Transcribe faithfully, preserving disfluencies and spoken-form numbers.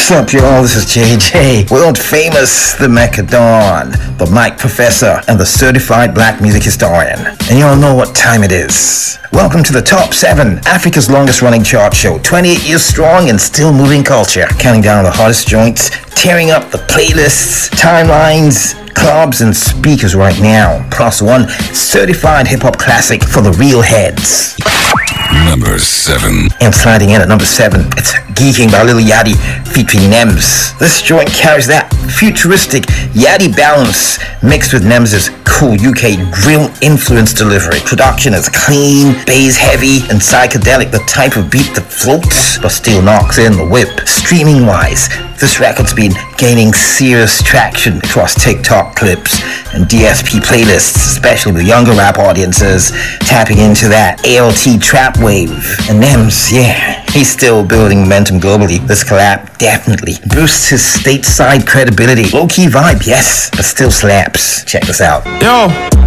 What's up, y'all? This is J J, world famous, the Mechadon, the Mic Professor, and the certified black music historian. And y'all know what time it is. Welcome to the Top seven, Africa's longest running chart show, twenty-eight years strong and still moving culture. Counting down the hottest joints, tearing up the playlists, timelines, clubs, and speakers right now. Plus one certified hip-hop classic for the real heads. Number seven. And sliding in at number seven, it's Geeking by Lil Yachty featuring Nems. This joint carries that futuristic Yachty balance mixed with Nems' cool U K drill influence delivery. Production is clean, bass heavy, and psychedelic, the type of beat that floats but still knocks in the whip. Streaming wise, this record's been gaining serious traction across TikTok clips and D S P playlists, especially with younger rap audiences tapping into that A L T trap wave. And Nems, yeah, he's still building momentum globally. This collab definitely boosts his stateside credibility. Low-key vibe, yes, but still slaps. Check this out. Yo,